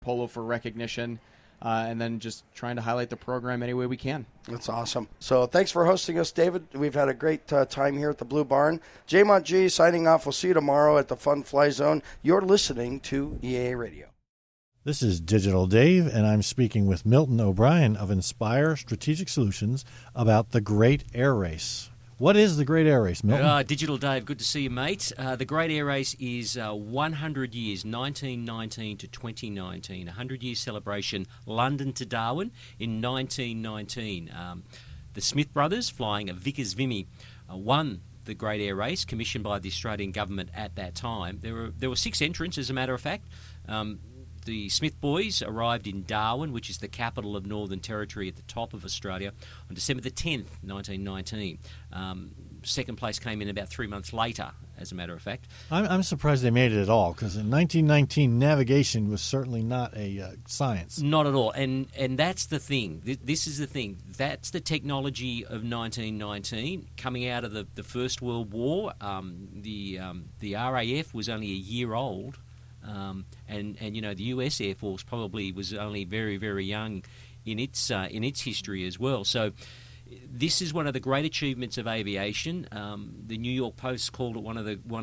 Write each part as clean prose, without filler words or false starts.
polo for recognition, and then just trying to highlight the program any way we can. That's awesome. So thanks for hosting us, David. We've had a great time here at the Blue Barn. J-Mont G signing off. We'll see you tomorrow at the Fun Fly Zone. You're listening to EAA Radio. This is Digital Dave, and I'm speaking with Milton O'Brien of Inspire Strategic Solutions about the Great Air Race. What is the Great Air Race, Milton? Digital Dave, good to see you, mate. The Great Air Race is 100 years, 1919 to 2019, 100-year celebration, London to Darwin in 1919. The Smith brothers, flying a Vickers Vimy, won the Great Air Race, commissioned by the Australian government at that time. There were 6 entrants, as a matter of fact. The Smith boys arrived in Darwin, which is the capital of Northern Territory at the top of Australia, on December the 10th, 1919. Second place came in about 3 months later, as a matter of fact. I'm surprised they made it at all, because in 1919, navigation was certainly not a science. Not at all, and that's the thing. This is the thing. That's the technology of 1919, coming out of the First World War. The RAF was only a year old. And you know, the U.S. Air Force probably was only very, very young in its history as well. So this is one of the great achievements of aviation. The New York Post called it one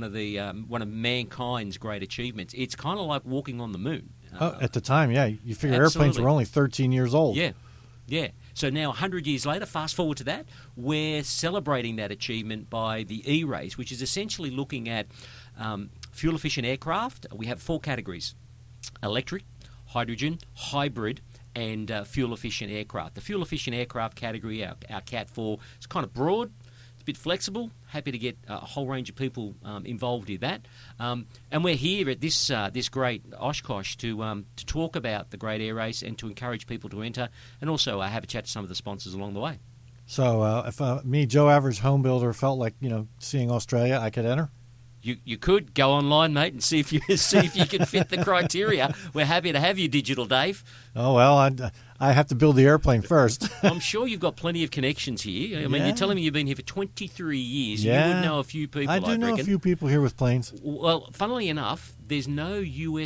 of mankind's great achievements. It's kind of like walking on the moon. At the time, yeah, you figure airplanes were only 13 years old. Yeah. So now, 100 years later, fast forward to that, we're celebrating that achievement by the E-Race, which is essentially looking at fuel-efficient aircraft. We have 4 categories: electric, hydrogen, hybrid, and fuel-efficient aircraft. The fuel-efficient aircraft category, our Cat 4, is kind of broad. It's a bit flexible. Happy to get a whole range of people involved in that. And we're here at this great Oshkosh to talk about the Great Air Race and to encourage people to enter, and also have a chat to some of the sponsors along the way. So if me, Joe Average home builder, felt like seeing Australia, I could enter? You could go online, mate, and see if you can fit the criteria. We're happy to have you, Digital Dave. Oh well, I have to build the airplane first. I'm sure you've got plenty of connections here. I mean, you're telling me you've been here for 23 years. Yeah. You would know a few people. I do know a few people here with planes. Well, funnily enough, there's no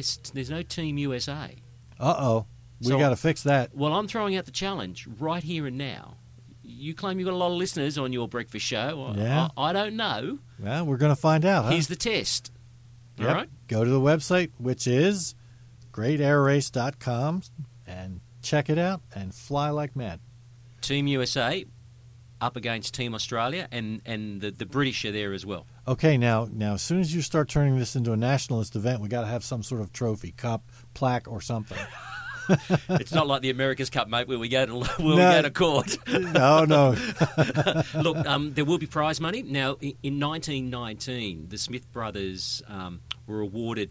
Team USA. We got to fix that. Well, I'm throwing out the challenge right here and now. You claim you've got a lot of listeners on your breakfast show. Yeah. I don't know. Well, we're going to find out. Here's the test. Yep. All right. Go to the website, which is greatairrace.com, and check it out and fly like mad. Team USA up against Team Australia, and the British are there as well. Okay, now as soon as you start turning this into a nationalist event, we got to have some sort of trophy, cup, plaque, or something. It's not like the America's Cup, mate, where we go to court. No. Look, there will be prize money. Now, in 1919, the Smith brothers were awarded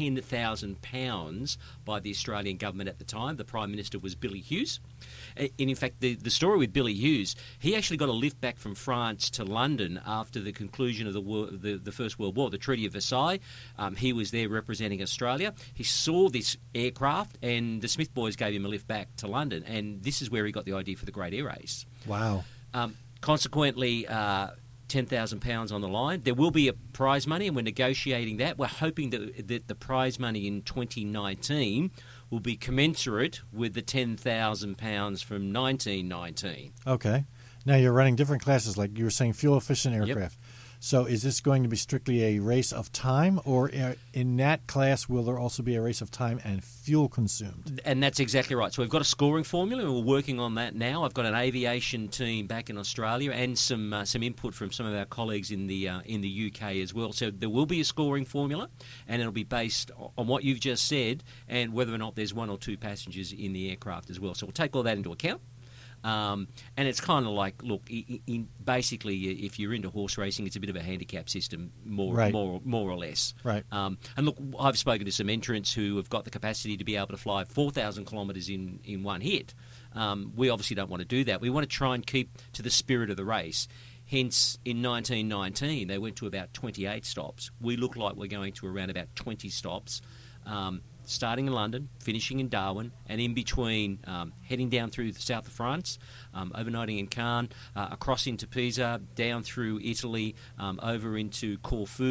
£10,000 by the Australian government at the time. The Prime Minister was Billy Hughes. And in fact, the story with Billy Hughes, he actually got a lift back from France to London after the conclusion of the First World War, the Treaty of Versailles. He was there representing Australia. He saw this aircraft, and the Smith boys gave him a lift back to London, and this is where he got the idea for the Great Air Race. Wow. Consequently, £10,000 on the line. There will be a prize money, and we're negotiating that. We're hoping that the prize money in 2019 will be commensurate with the £10,000 from 1919. Okay. Now you're running different classes, like you were saying, fuel-efficient aircraft. Yep. So is this going to be strictly a race of time, or in that class will there also be a race of time and fuel consumed? And that's exactly right. So we've got a scoring formula, and we're working on that now. I've got an aviation team back in Australia and some input from some of our colleagues in the UK as well. So there will be a scoring formula, and it'll be based on what you've just said and whether or not there's 1 or 2 passengers in the aircraft as well. So we'll take all that into account. And it's kind of like, look, basically, if you're into horse racing, it's a bit of a handicap system, more or less. Right. And look, I've spoken to some entrants who have got the capacity to be able to fly 4,000 kilometres in one hit. We obviously don't want to do that. We want to try and keep to the spirit of the race. Hence, in 1919, they went to about 28 stops. We look like we're going to around about 20 stops. Starting in London, finishing in Darwin, and in between heading down through the south of France, overnighting in Cannes, across into Pisa, down through Italy, over into Corfu,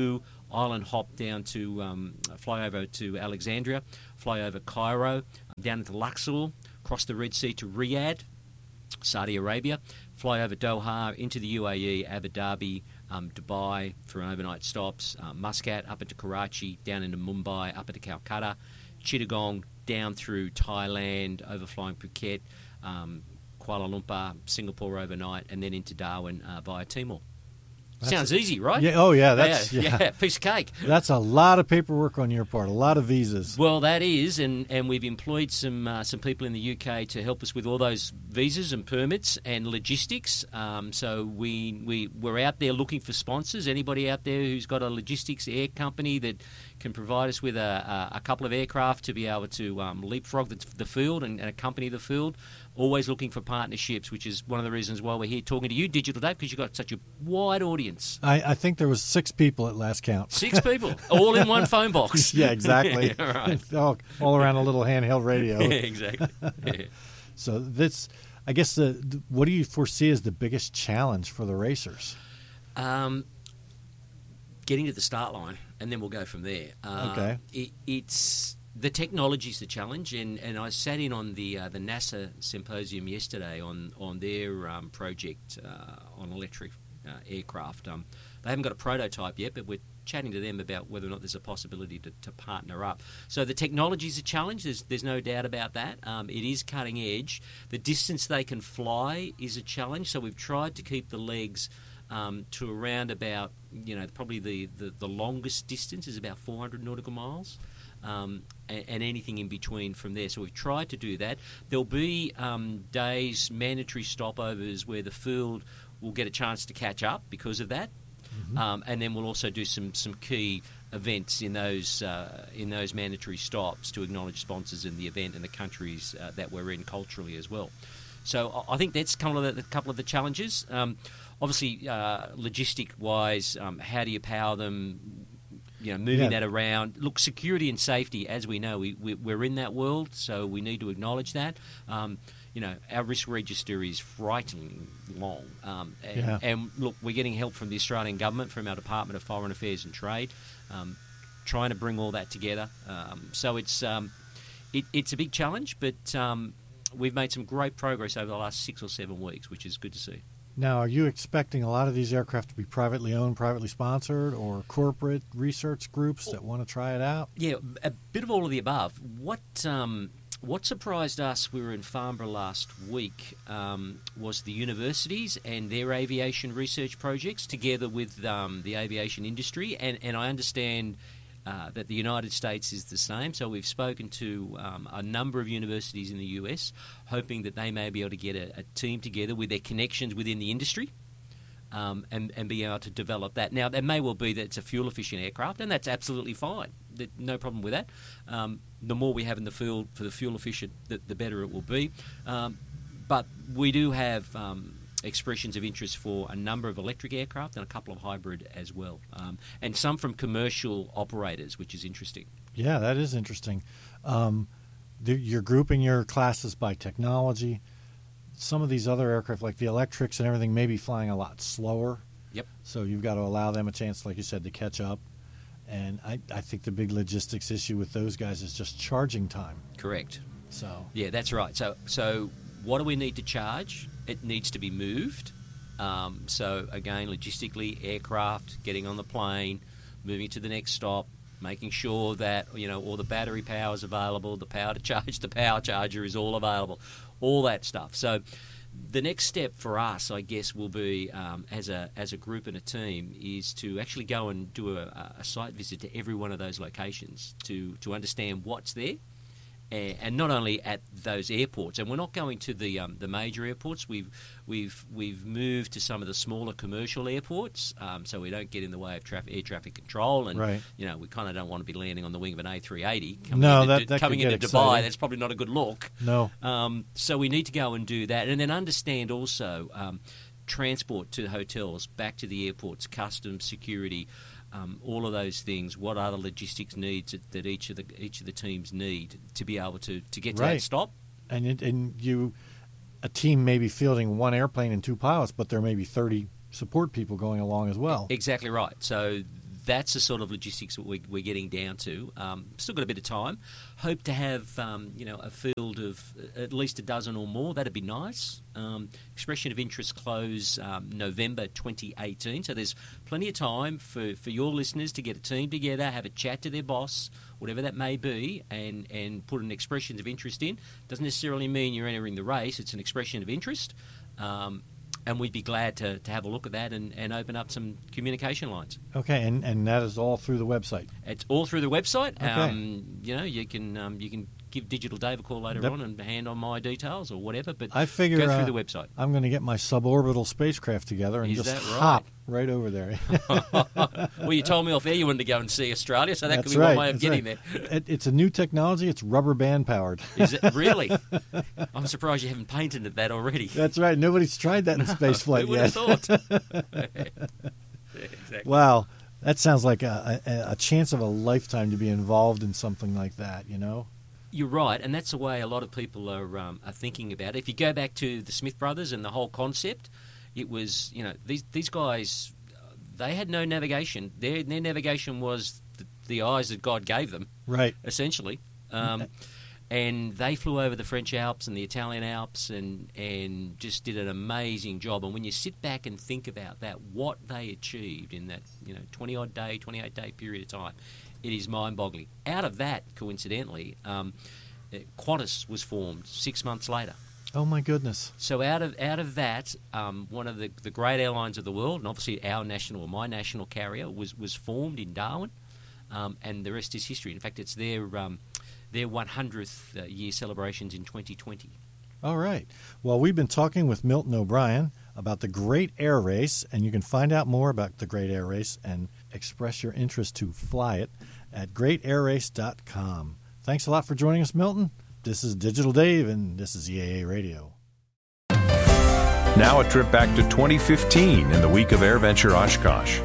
island hop down to fly over to Alexandria, fly over Cairo, down into Luxor, cross the Red Sea to Riyadh, Saudi Arabia, fly over Doha, into the UAE, Abu Dhabi, Dubai for overnight stops, Muscat, up into Karachi, down into Mumbai, up into Calcutta, Chittagong, down through Thailand, overflying Phuket, Kuala Lumpur, Singapore overnight, and then into Darwin via Timor. Sounds easy, right? Yeah. Oh, yeah. That's piece of cake. That's a lot of paperwork on your part. A lot of visas. Well, that is, and we've employed some people in the UK to help us with all those visas and permits and logistics. So we're out there looking for sponsors. Anybody out there who's got a logistics air company that can provide us with a couple of aircraft to be able to leapfrog the field and accompany the field. Always looking for partnerships, which is one of the reasons why we're here talking to you, Digital Dave, because you've got such a wide audience. I think there was 6 people at last count. 6 people, all in one phone box. Yeah, exactly. Right. all around a little handheld radio. Yeah, exactly. Yeah. So this, I guess, what do you foresee as the biggest challenge for the racers? Getting to the start line, and then we'll go from there. Okay. It's the technology's the challenge, and I sat in on the NASA symposium yesterday on their project on electric aircraft. They haven't got a prototype yet, but we're chatting to them about whether or not there's a possibility to partner up. So the technology's a challenge. There's no doubt about that. It is cutting edge. The distance they can fly is a challenge. So we've tried to keep the legs to around about, probably the longest distance is about 400 nautical miles. And anything in between from there. So we've tried to do that. There'll be days, mandatory stopovers where the field will get a chance to catch up because of that. Mm-hmm. And then we'll also do some key events in those mandatory stops to acknowledge sponsors in the event and the countries that we're in culturally as well. So I think that's a couple of the challenges. Obviously, logistic-wise, how do you power them? Moving that around. Look, security and safety, as we know, we're in that world, so we need to acknowledge that. Our risk register is frighteningly long. And look, we're getting help from the Australian government, from our Department of Foreign Affairs and Trade, trying to bring all that together. So it's a big challenge, but we've made some great progress over the last 6 or 7 weeks, which is good to see. Now, are you expecting a lot of these aircraft to be privately owned, privately sponsored, or corporate research groups that want to try it out? Yeah, a bit of all of the above. What surprised us, we were in Farnborough last week, was the universities and their aviation research projects together with the aviation industry. And I understand that the United States is the same. So we've spoken to a number of universities in the US, hoping that they may be able to get a team together with their connections within the industry and be able to develop that. Now, it may well be that it's a fuel-efficient aircraft, and that's absolutely fine. No problem with that. The more we have in the field for the fuel-efficient, the better it will be. But we do have expressions of interest for a number of electric aircraft and a couple of hybrid as well, and some from commercial operators, which is interesting. Yeah, that is interesting. You're grouping your classes by technology. Some of these other aircraft, like the electrics and everything, may be flying a lot slower. Yep. So you've got to allow them a chance, like you said, to catch up. And I think the big logistics issue with those guys is just charging time. Correct. So yeah, that's right. So what do we need to charge? It needs to be moved. So again, logistically, aircraft, getting on the plane, moving to the next stop, making sure that all the battery power is available, the power to charge the power charger is all available, all that stuff. So the next step for us, I guess, will be as a group and a team is to actually go and do a site visit to every one of those locations to understand what's there. And not only at those airports, and we're not going to the major airports. We've moved to some of the smaller commercial airports, so we don't get in the way of air traffic control. And right. We kind of don't want to be landing on the wing of an A380 coming into into Dubai. That's probably not a good look. No. So we need to go and do that, and then understand also transport to hotels, back to the airports, customs, security. All of those things. What are the logistics needs that each of the teams need to be able to get to that stop? And a team may be fielding one airplane and 2 pilots, but there may be 30 support people going along as well. Exactly right. So that's the sort of logistics that we're getting down to. Still got a bit of time. Hope to have a field of at least a dozen or more. That'd be nice. Expression of interest close November 2018. So there's plenty of time for your listeners to get a team together, have a chat to their boss, whatever that may be, and put an expression of interest in. Doesn't necessarily mean you're entering the race. It's an expression of interest. And we'd be glad to have a look at that and open up some communication lines. Okay, and that is all through the website. It's all through the website. Okay. You can give Digital Dave a call later on and hand on my details or whatever. But I figure go through the website. I'm going to get my suborbital spacecraft together and just hop right over there. Well, you told me off air you wanted to go and see Australia, so that That's could be right, one way of getting right. there. It's a new technology. It's rubber band powered. Is it really? I'm surprised you haven't patented that already. That's right. Nobody's tried that in space flight Who would yet. have thought? Yeah, exactly. Wow, that sounds like a chance of a lifetime to be involved in something like that. You're right, and that's the way a lot of people are thinking about it. If you go back to the Smith brothers and the whole concept, it was, these guys, they had no navigation. Their navigation was the eyes that God gave them, Right. essentially. And they flew over the French Alps and the Italian Alps and just did an amazing job. And when you sit back and think about that, what they achieved in that 28-day period of time, it is mind-boggling. Out of that, coincidentally, Qantas was formed 6 months later. Oh my goodness! So out of that, one of the great airlines of the world, and obviously my national carrier, was formed in Darwin, and the rest is history. In fact, it's their 100th year celebrations in 2020. All right. Well, we've been talking with Milton O'Brien about the Great Air Race, and you can find out more about the Great Air Race and express your interest to fly it at greatairrace.com. Thanks a lot for joining us, Milton. This is Digital Dave, and this is EAA Radio. Now a trip back to 2015 in the week of AirVenture Oshkosh.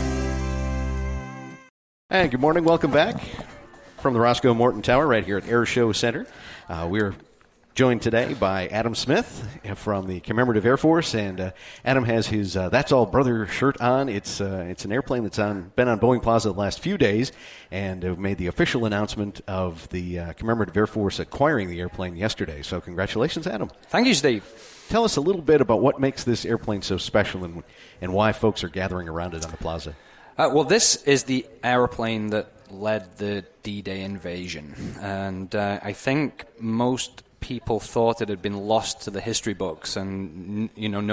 And good morning. Welcome back from the Roscoe Morton Tower right here at Air Show Center. We're joined today by Adam Smith from the Commemorative Air Force, and Adam has his That's All Brother shirt on. It's an airplane that's been on Boeing Plaza the last few days, and made the official announcement of the Commemorative Air Force acquiring the airplane yesterday. So congratulations, Adam. Thank you, Steve. Tell us a little bit about what makes this airplane so special and why folks are gathering around it on the plaza. Well, this is the airplane that led the D-Day invasion, and I think most people thought it had been lost to the history books, and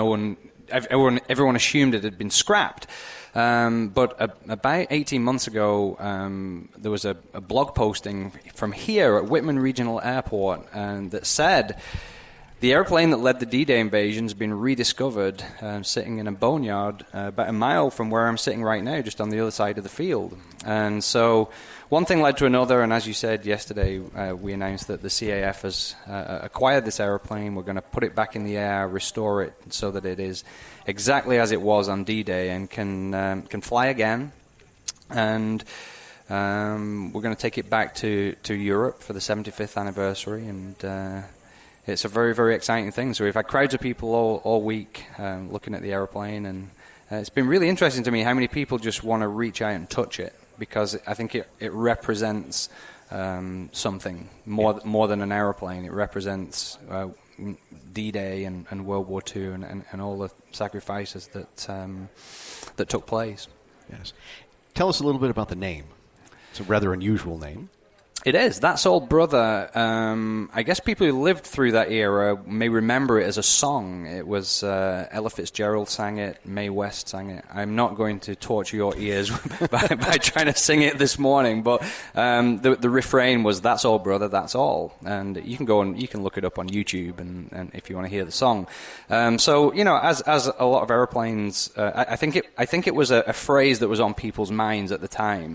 everyone assumed it had been scrapped. But about 18 months ago, there was a blog posting from here at Whitman Regional Airport, and that said the airplane that led the D-Day invasion has been rediscovered, sitting in a boneyard about a mile from where I'm sitting right now, just on the other side of the field. And so one thing led to another, and as you said yesterday, we announced that the CAF has acquired this airplane. We're going to put it back in the air, restore it so that it is exactly as it was on D-Day and can fly again. And we're going to take it back to Europe for the 75th anniversary, and it's a very, very exciting thing. So we've had crowds of people all week looking at the airplane, and it's been really interesting to me how many people just want to reach out and touch it, because I think it represents something more than an airplane. It represents D-Day and World War II and all the sacrifices that took place. Yes. Tell us a little bit about the name. It's a rather unusual name. It is. That's All Brother. I guess people who lived through that era may remember it as a song. It was Ella Fitzgerald sang it, Mae West sang it. I'm not going to torture your ears by trying to sing it this morning, but the refrain was "That's all, brother, that's all." And you can go and you can look it up on YouTube, and if you want to hear the song. So as a lot of airplanes, I think it was a phrase that was on people's minds at the time,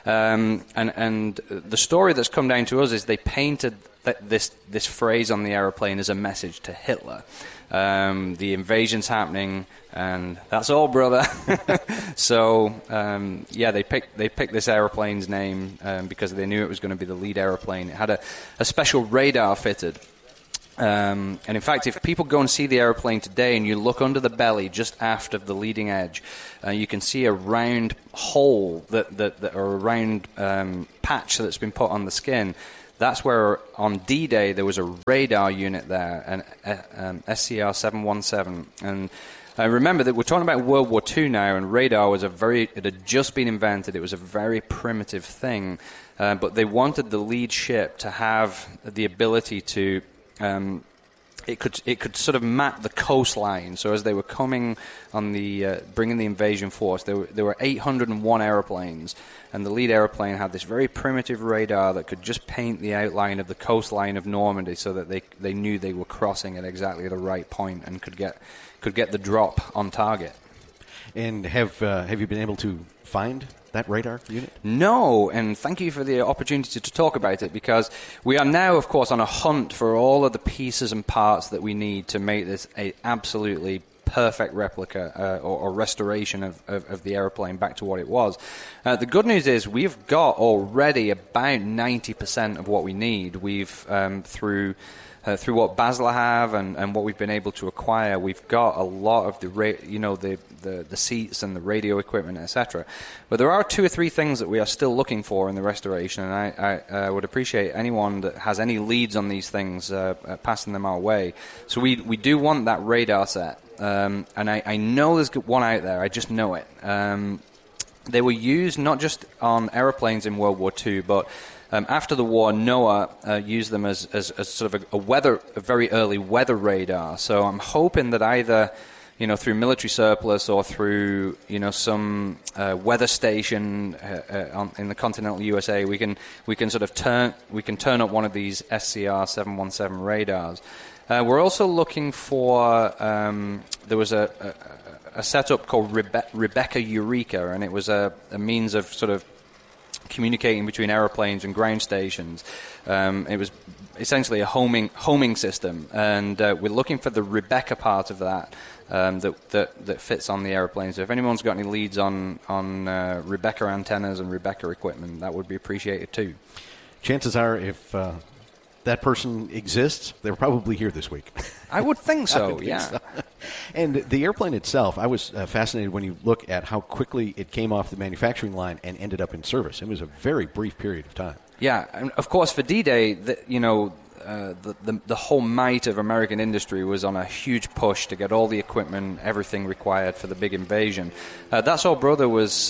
and the story that's come down to us is they painted this phrase on the aeroplane as a message to Hitler. The invasion's happening, and that's all, brother. So they picked this aeroplane's name because they knew it was going to be the lead aeroplane. It had a special radar fitted, And in fact, if people go and see the aeroplane today and you look under the belly just aft of the leading edge, you can see a round hole or a round patch that's been put on the skin. That's where on D-Day there was a radar unit there, an SCR-717. And remember that we're talking about World War II now, and radar was it had just been invented. It was a very primitive thing. But they wanted the lead ship to have the ability to it could sort of map the coastline. So as they were coming on the bringing the invasion force, there were 801 airplanes, and the lead airplane had this very primitive radar that could just paint the outline of the coastline of Normandy, so that they knew they were crossing at exactly the right point and could get the drop on target. And have you been able to find that radar unit? No, and thank you for the opportunity to talk about it, because we are now, of course, on a hunt for all of the pieces and parts that we need to make this a absolutely perfect replica or restoration of the airplane back to what it was. The good news is we've got already about 90% of what we need. We've through what Basler have and what we've been able to acquire, we've got a lot of the seats and the radio equipment, etc. But there are 2 or 3 things that we are still looking for in the restoration, and I would appreciate anyone that has any leads on these things passing them our way. So we do want that radar set, and I know there's one out there. I just know it. They were used not just on aeroplanes in World War II, but after the war, NOAA used them as sort of a very early weather radar. So I'm hoping that either through military surplus or through some weather station in the continental USA, we can turn up one of these SCR-717 radars. We're also looking for there was a setup called Rebecca Eureka, and it was a means of sort of communicating between aeroplanes and ground stations. It was essentially a homing system, and we're looking for the Rebecca part of that that fits on the airplane. So if anyone's got any leads on Rebecca antennas and Rebecca equipment, that would be appreciated too. Chances are, if that person exists, they're probably here this week. I would think so, I would think yeah. so. And the airplane itself, I was fascinated when you look at how quickly it came off the manufacturing line and ended up in service. It was a very brief period of time. Yeah, and of course for D-Day, the whole might of American industry was on a huge push to get all the equipment, everything required for the big invasion. That's All Brother was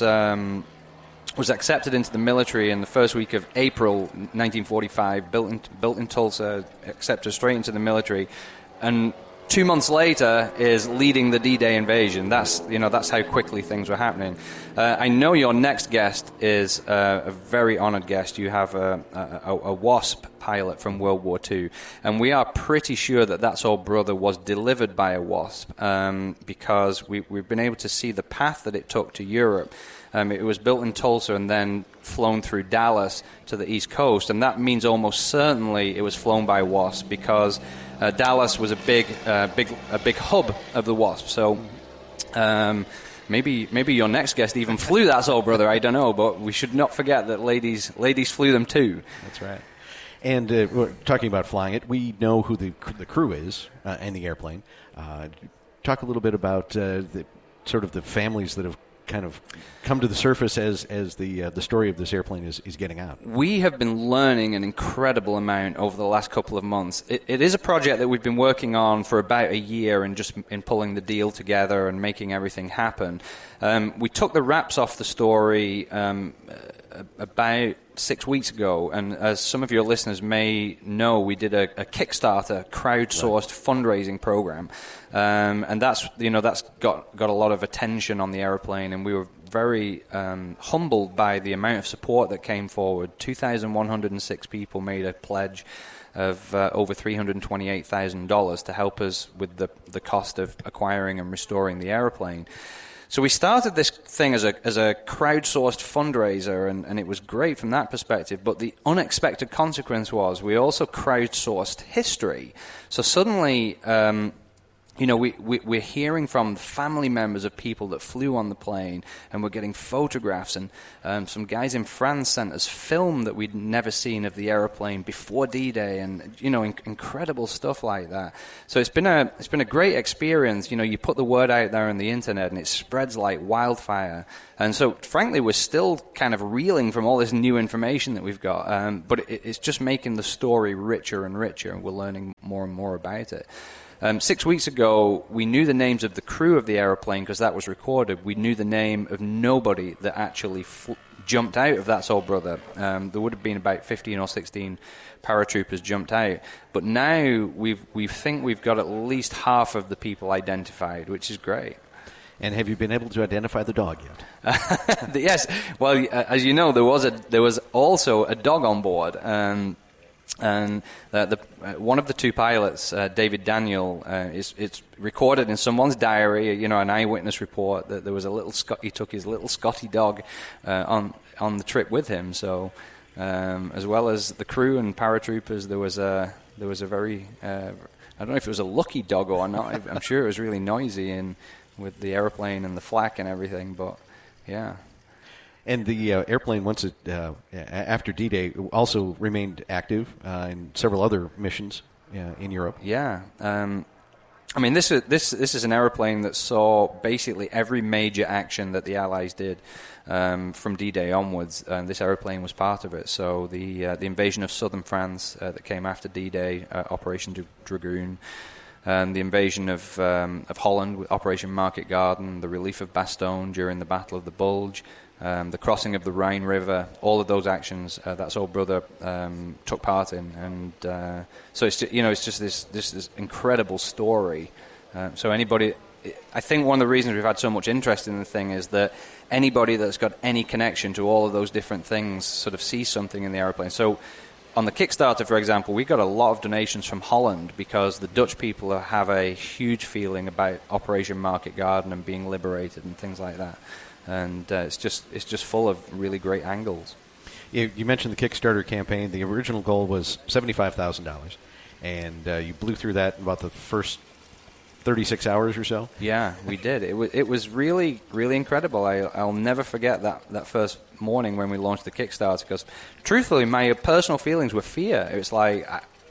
accepted into the military in the first week of April 1945, built in Tulsa, accepted straight into the military, and 2 months later is leading the D-Day invasion. That's how quickly things were happening. I know your next guest is a very honored guest. You have a WASP pilot from World War II, and we are pretty sure that That's All Brother was delivered by a WASP because we've been able to see the path that it took to Europe. It was built in Tulsa and then flown through Dallas to the East Coast, and that means almost certainly it was flown by WASP because Dallas was a big hub of the WASP. So maybe your next guest even flew That's All Brother. I don't know, but we should not forget that ladies flew them too. That's right. And we're talking about flying it. We know who the crew is and the airplane. Talk a little bit about the sort of the families that have kind of come to the surface as the story of this airplane is getting out. We have been learning an incredible amount over the last couple of months. It is a project that we've been working on for about a year and just in pulling the deal together and making everything happen. We took the wraps off the story about 6 weeks ago, and as some of your listeners may know, we did a Kickstarter crowdsourced fundraising program, and that's got a lot of attention on the airplane, and we were very humbled by the amount of support that came forward. 2,106 people made a pledge of over $328,000 to help us with the cost of acquiring and restoring the airplane. So we started this thing as a crowdsourced fundraiser, and it was great from that perspective, but the unexpected consequence was we also crowdsourced history. So suddenly you know, we're hearing from family members of people that flew on the plane, and we're getting photographs, and some guys in France sent us film that we'd never seen of the aeroplane before D-Day, and, you know, incredible stuff like that. So it's been a great experience. You know, you put the word out there on the internet, and it spreads like wildfire. And so, frankly, we're still kind of reeling from all this new information that we've got, but it's just making the story richer and richer, and we're learning more and more about it. 6 weeks ago, we knew the names of the crew of the aeroplane because that was recorded. We knew the name of nobody that actually jumped out of That's All Brother. There would have been about 15 or 16 paratroopers jumped out. But now we think we've got at least half of the people identified, which is great. And have you been able to identify the dog yet? Yes. Well, as you know, there was also a dog on board. And one of the two pilots, David Daniel, it's recorded in someone's diary, you know, an eyewitness report that there was he took his little Scotty dog on the trip with him. So, as well as the crew and paratroopers, there was a very I don't know if it was a lucky dog or not. I'm sure it was really noisy and with the airplane and the flak and everything. But yeah. And the airplane, once it after D-Day, also remained active in several other missions in Europe. Yeah, I mean, this is an airplane that saw basically every major action that the Allies did from D-Day onwards. This airplane was part of it. So the invasion of southern France that came after D-Day, Operation Dragoon. The invasion of Holland with Operation Market Garden, the relief of Bastogne during the Battle of the Bulge, the crossing of the Rhine River, all of those actions That's All Brother took part in, and so it's just this incredible story. So anybody, I think one of the reasons we've had so much interest in the thing is that anybody that's got any connection to all of those different things sort of sees something in the airplane. So on the Kickstarter, for example, we got a lot of donations from Holland because the Dutch people have a huge feeling about Operation Market Garden and being liberated and things like that. And it's just full of really great angles. You mentioned the Kickstarter campaign. The original goal was $75,000, and you blew through that in about the first 36 hours or so. Yeah, we did. It was really, really incredible. I'll never forget that first morning when we launched the Kickstarter, because truthfully, my personal feelings were fear. It was like,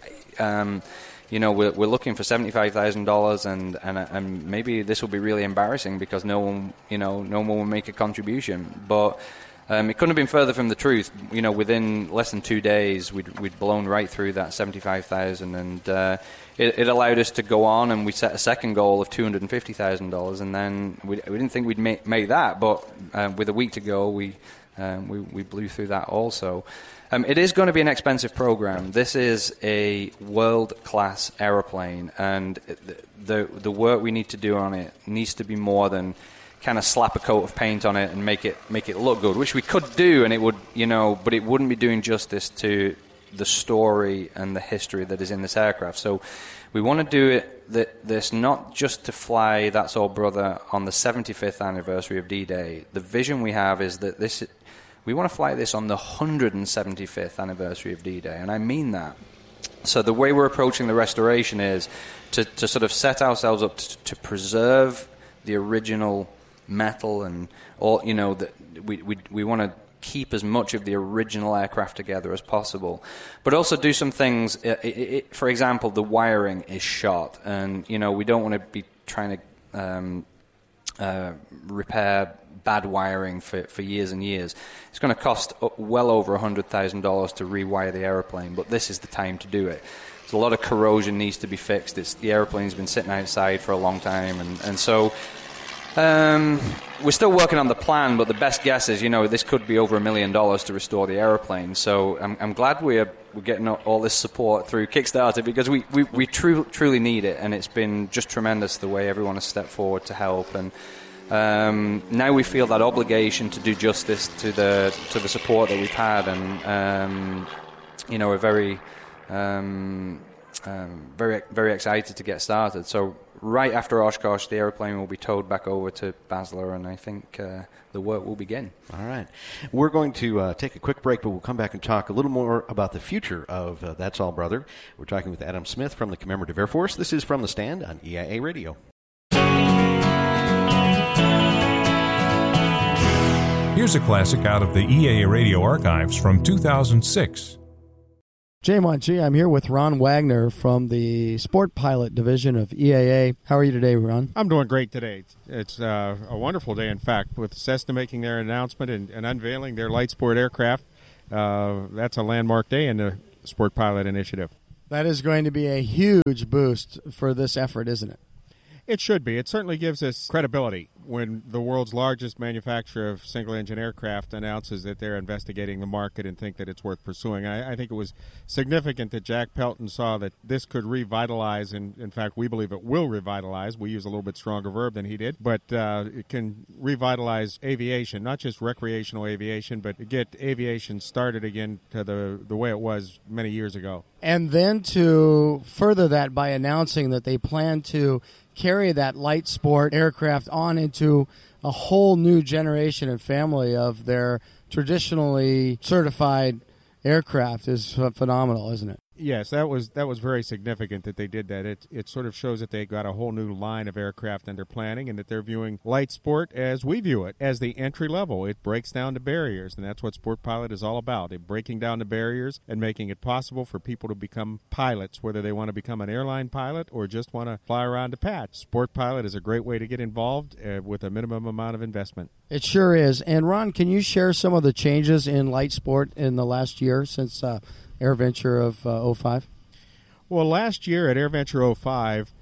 we're looking for $75,000, and maybe this will be really embarrassing because no one will make a contribution. But it couldn't have been further from the truth. You know, within less than 2 days, we'd blown right through that $75,000, and it allowed us to go on, and we set a second goal of $250,000, and then we didn't think we'd make that, but with a week to go, we blew through that also. It is going to be an expensive program. This is a world-class aeroplane, and the work we need to do on it needs to be more than kind of slap a coat of paint on it and make it look good, which we could do, and it would, but it wouldn't be doing justice to the story and the history that is in this aircraft. So we want to do this not just to fly That's All Brother on the 75th anniversary of D-Day. The vision we have is that we want to fly this on the 175th anniversary of D-Day, and I mean that. So the way we're approaching the restoration is to sort of set ourselves up to preserve the original metal and all. That we want to keep as much of the original aircraft together as possible, but also do some things. For example, the wiring is shot, and we don't want to be trying to repair bad wiring for years and years. It's going to cost well over $100,000 to rewire the airplane, but this is the time to do it. So a lot of corrosion needs to be fixed. The airplane's been sitting outside for a long time, and so we're still working on the plan, but the best guess is, this could be over $1 million to restore the airplane. So I'm glad we're getting all this support through Kickstarter, because we truly need it, and it's been just tremendous the way everyone has stepped forward to help. And now we feel that obligation to do justice to the support that we've had, and we're very very, very excited to get started. So right after Oshkosh, the airplane will be towed back over to Basler, and I think the work will begin. All right. We're going to take a quick break, but we'll come back and talk a little more about the future of That's All Brother. We're talking with Adam Smith from the Commemorative Air Force. This is From the Stand on EIA Radio. Here's a classic out of the EIA Radio archives from 2006. JMont, I'm here with Ron Wagner from the Sport Pilot Division of EAA. How are you today, Ron? I'm doing great today. It's a wonderful day, in fact, with Cessna making their announcement and unveiling their light sport aircraft. That's a landmark day in the Sport Pilot Initiative. That is going to be a huge boost for this effort, isn't it? It should be. It certainly gives us credibility when the world's largest manufacturer of single-engine aircraft announces that they're investigating the market and think that it's worth pursuing. I think it was significant that Jack Pelton saw that this could revitalize, and in fact, we believe it will revitalize. We use a little bit stronger verb than he did, but it can revitalize aviation, not just recreational aviation, but get aviation started again to the way it was many years ago. And then to further that by announcing that they plan to carry that light sport aircraft on into a whole new generation and family of their traditionally certified aircraft is phenomenal, isn't it? Yes, that was very significant that they did that. It sort of shows that they got a whole new line of aircraft under planning, and that they're viewing light sport as we view it, as the entry level. It breaks down the barriers, and that's what Sport Pilot is all about. It breaking down the barriers and making it possible for people to become pilots, whether they want to become an airline pilot or just want to fly around a pad. Sport Pilot is a great way to get involved with a minimum amount of investment. It sure is. And Ron, can you share some of the changes in light sport in the last year since AirVenture of 05? Well, last year at AirVenture 05,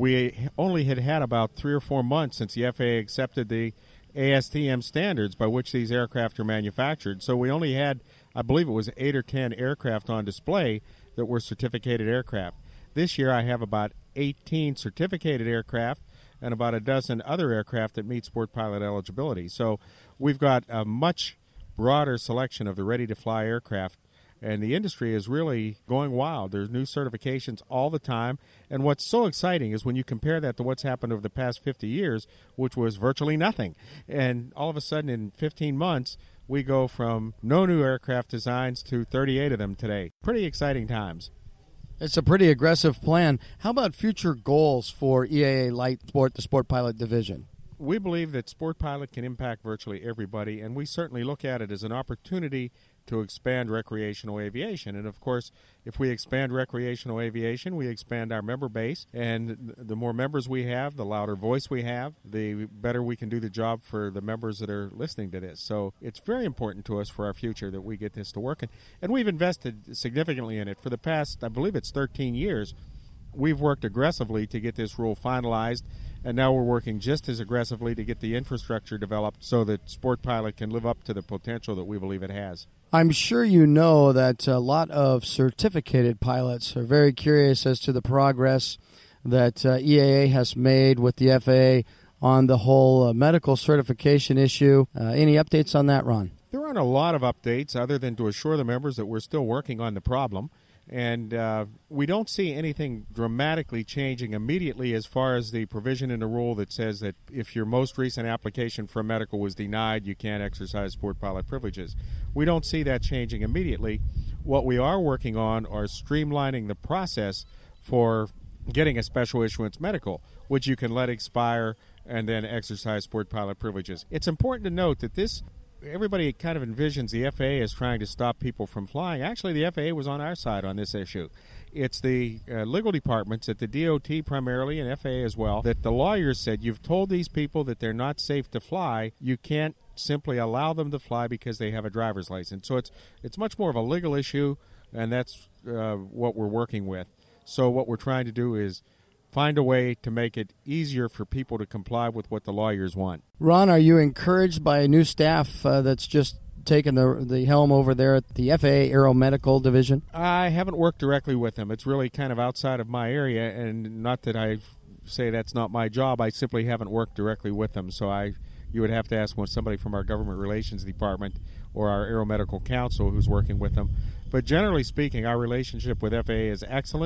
we only had about 3 or 4 months since the FAA accepted the ASTM standards by which these aircraft are manufactured. So we only had, I believe it was 8 or 10 aircraft on display that were certificated aircraft. This year I have about 18 certificated aircraft and about a dozen other aircraft that meet Sport Pilot eligibility. So we've got a much broader selection of the ready-to-fly aircraft, and the industry is really going wild. There's new certifications all the time, and what's so exciting is when you compare that to what's happened over the past 50 years, which was virtually nothing. And all of a sudden in 15 months, we go from no new aircraft designs to 38 of them today. Pretty exciting times. It's a pretty aggressive plan. How about future goals for EAA Light Sport, the Sport Pilot Division? We believe that Sport Pilot can impact virtually everybody, and we certainly look at it as an opportunity to expand recreational aviation. And of course, if we expand recreational aviation, we expand our member base, and the more members we have, the louder voice we have, the better we can do the job for the members that are listening to this. So it's very important to us for our future that we get this to work. And we've invested significantly in it. For the past, I believe it's 13 years, we've worked aggressively to get this rule finalized, and now we're working just as aggressively to get the infrastructure developed so that Sport Pilot can live up to the potential that we believe it has. I'm sure you know that a lot of certificated pilots are very curious as to the progress that EAA has made with the FAA on the whole medical certification issue. Any updates on that, Ron? There aren't a lot of updates other than to assure the members that we're still working on the problem. And we don't see anything dramatically changing immediately as far as the provision in the rule that says that if your most recent application for a medical was denied, you can't exercise Sport Pilot privileges. We don't see that changing immediately. What we are working on are streamlining the process for getting a special issuance medical, which you can let expire and then exercise Sport Pilot privileges. It's important to note that everybody kind of envisions the FAA as trying to stop people from flying. Actually, the FAA was on our side on this issue. It's the legal departments at the DOT primarily and FAA as well that the lawyers said, you've told these people that they're not safe to fly. You can't simply allow them to fly because they have a driver's license. So it's much more of a legal issue, and that's what we're working with. So what we're trying to do is find a way to make it easier for people to comply with what the lawyers want. Ron, are you encouraged by a new staff that's just taken the helm over there at the FAA Aeromedical Division? I haven't worked directly with them. It's really kind of outside of my area, and not that I say that's not my job. I simply haven't worked directly with them. So you would have to ask somebody from our Government Relations Department or our Aeromedical Council who's working with them. But generally speaking, our relationship with FAA is excellent.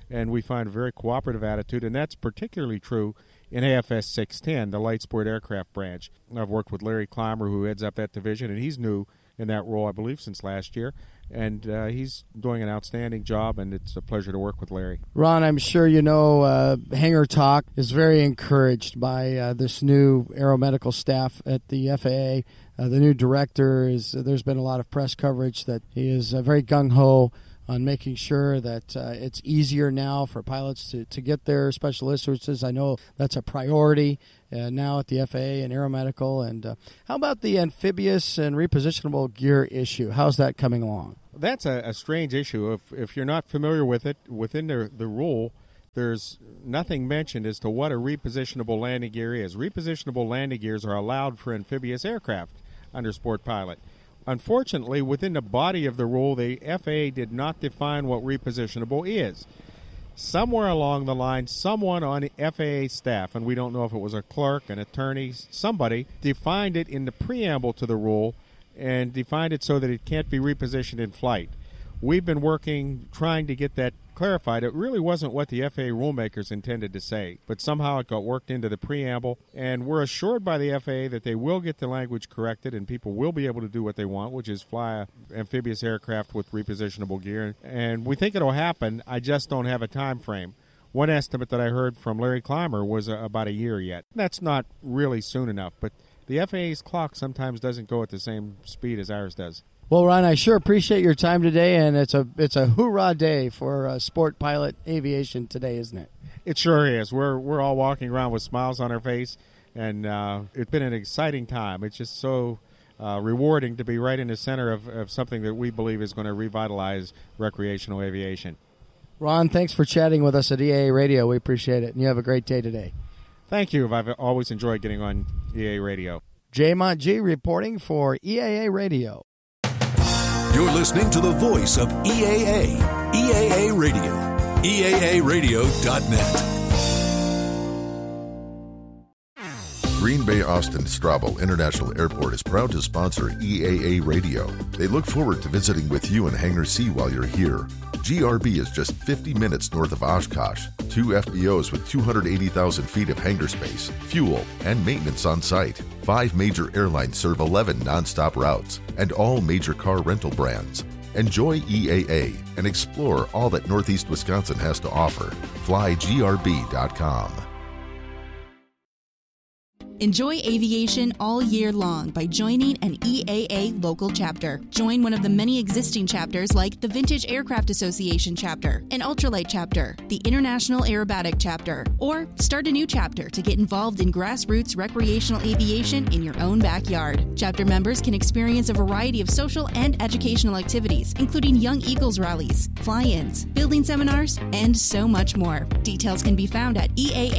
and we find a very cooperative attitude, and that's particularly true in AFS 610, the Light Sport Aircraft branch. I've worked with Larry Clymer, who heads up that division, and he's new in that role, I believe, since last year. And he's doing an outstanding job, and it's a pleasure to work with Larry. Ron, I'm sure you know Hangar Talk is very encouraged by this new aeromedical staff at the FAA. The new director, there's been a lot of press coverage that he is very gung-ho on making sure that it's easier now for pilots to get their special issuances. I know that's a priority now at the FAA and Aeromedical. And how about the amphibious and repositionable gear issue? How's that coming along? That's a strange issue. If you're not familiar with it, within the rule, there's nothing mentioned as to what a repositionable landing gear is. Repositionable landing gears are allowed for amphibious aircraft under Sport Pilot. Unfortunately, within the body of the rule, the FAA did not define what repositionable is. Somewhere along the line, someone on the FAA staff, and we don't know if it was a clerk, an attorney, somebody, defined it in the preamble to the rule and defined it so that it can't be repositioned in flight. We've been working, trying to get that clarified. It really wasn't what the FAA rulemakers intended to say, but somehow it got worked into the preamble, and we're assured by the FAA that they will get the language corrected and people will be able to do what they want, which is fly amphibious aircraft with repositionable gear, and we think it'll happen. I just don't have a time frame. One estimate that I heard from Larry Clymer was about a year yet. That's not really soon enough, but the FAA's clock sometimes doesn't go at the same speed as ours does. Well, Ron, I sure appreciate your time today, and it's a hoorah day for Sport Pilot Aviation today, isn't it? It sure is. We're all walking around with smiles on our face, and it's been an exciting time. It's just so rewarding to be right in the center of something that we believe is going to revitalize recreational aviation. Ron, thanks for chatting with us at EAA Radio. We appreciate it, and you have a great day today. Thank you. I've always enjoyed getting on EAA Radio. Jay Mont-G reporting for EAA Radio. You're listening to the voice of EAA, EAA Radio, EAAradio.net. Green Bay Austin Straubel International Airport is proud to sponsor EAA Radio. They look forward to visiting with you in Hangar C while you're here. GRB is just 50 minutes north of Oshkosh. 2 FBOs with 280,000 feet of hangar space, fuel, and maintenance on site. 5 major airlines serve 11 nonstop routes and all major car rental brands. Enjoy EAA and explore all that Northeast Wisconsin has to offer. FlyGRB.com. Enjoy aviation all year long by joining an EAA local chapter. Join one of the many existing chapters like the Vintage Aircraft Association chapter, an Ultralight chapter, the International Aerobatic chapter, or start a new chapter to get involved in grassroots recreational aviation in your own backyard. Chapter members can experience a variety of social and educational activities, including Young Eagles rallies, fly-ins, building seminars, and so much more. Details can be found at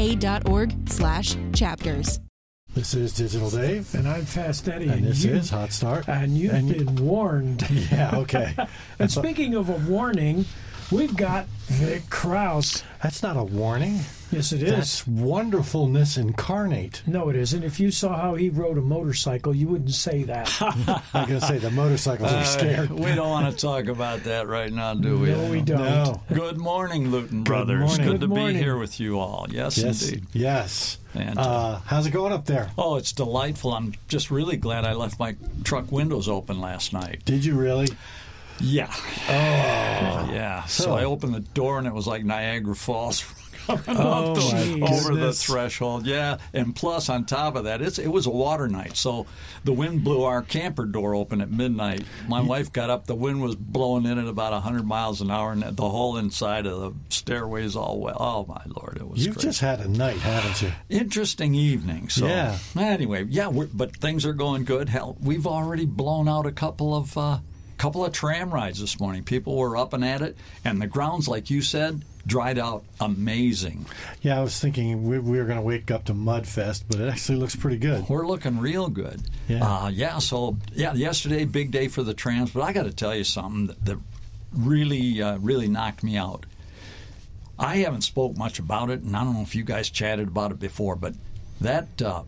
eaa.org/chapters. This is Digital Dave. And I'm Fast Eddie. And this is Hot Start. And you've been warned. Yeah, okay. And speaking of a warning, we've got Vic Krause. That's not a warning. Yes, it is. That's wonderfulness incarnate. No, it isn't. If you saw how he rode a motorcycle, you wouldn't say that. I'm going to say the motorcycles are scared. We don't want to talk about that right now, do we? No, we don't. No. Good morning, Luton Brothers. Morning. Good to be here with you all. Yes, indeed. Yes. And, how's it going up there? Oh, it's delightful. I'm just really glad I left my truck windows open last night. Did you really? Yeah. Oh. Yeah. So I opened the door, and it was like Niagara Falls coming over the threshold. Yeah. And plus, on top of that, it was a water night. So the wind blew our camper door open at midnight. My wife got up. The wind was blowing in at about 100 miles an hour, and the whole inside of the stairways all wet. Oh, my Lord. It was You've crazy. just had a night, haven't you? Interesting evening. So, yeah. Anyway, but things are going good. Hell, we've already blown out a couple of tram rides this morning. People were up and at it, and the grounds, like you said, dried out amazing. Yeah, I was thinking we were going to wake up to Mudfest, but it actually looks pretty good. We're looking real good. Yeah. Yesterday, big day for the trams, but I got to tell you something that really knocked me out. I haven't spoke much about it, and I don't know if you guys chatted about it before, but that